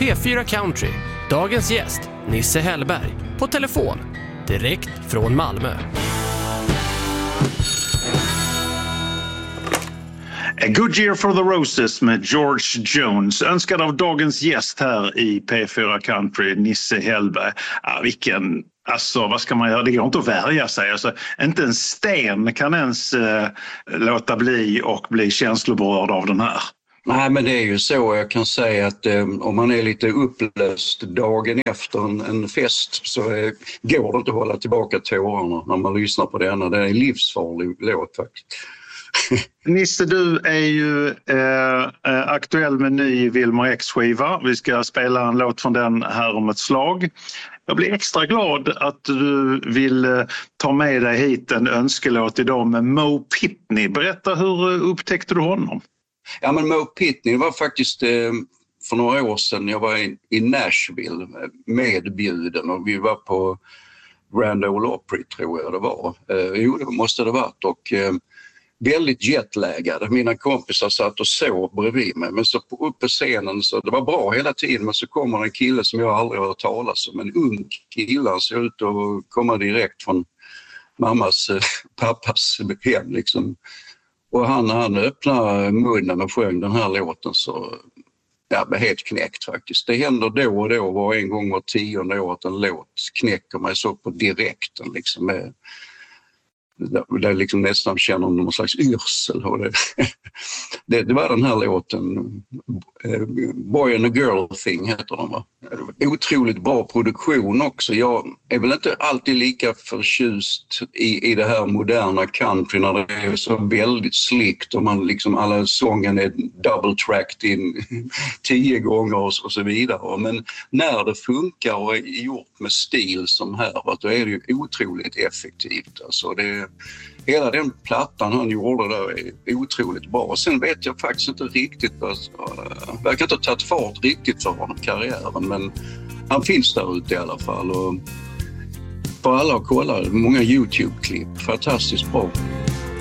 P4 Country. Dagens gäst, Nisse Hellberg. På telefon, direkt från Malmö. A Good Year for the Roses med George Jones. Önskad av dagens gäst här i P4 Country, Nisse Hellberg. Alltså, vad ska man göra? Det går inte att värja sig. Alltså, inte en sten kan ens låta bli och bli känsloberörd av den här. Nej, men det är ju så. Jag kan säga att om man är lite upplöst dagen efter en fest så går det inte att hålla tillbaka tårarna när man lyssnar på denna. Det är en livsfarlig låt faktiskt. Nisse, du är ju aktuell med ny Wilmer X-skiva. Vi ska spela en låt från den här om ett slag. Jag blir extra glad att du vill ta med dig hit en önskelåt idag med Mo Pitney. Berätta, hur upptäckte du honom? Ja, men Mo Pitney var faktiskt för några år sedan. Jag var i Nashville medbjuden och vi var på Grand Ole Opry, tror jag det var. Jo, det måste det varit, och väldigt jetlaggade. Mina kompisar satt och sov bredvid mig, men så upp på scenen så det var bra hela tiden, men så kommer en kille som jag aldrig har hört talas om, en ung kille, han ser ut att komma direkt från pappas hem liksom. Och han öppnade munnen och sjöng den här låten så jag blev helt knäckt faktiskt. Det händer då och då, var en gång var 10:e år att en låt knäcker mig så på direkten liksom med det liksom nästan känner någon slags yrsel. Och det var den här låten, Boy and a Girl Thing heter den, va? Otroligt bra produktion också. Jag är väl inte alltid lika förtjust i det här moderna country när det är så väldigt slickt och man liksom alla sången är double tracked in 10 gånger och så vidare. Men när det funkar och är gjort med stil som här, då är det ju otroligt effektivt. Alltså hela den plattan han gjorde där är otroligt bra. Sen vet jag faktiskt inte riktigt, verkar inte ha tagit fart riktigt för honom karriären, men han finns där ute i alla fall. Och för alla att kolla, många YouTube-klipp, fantastiskt bra.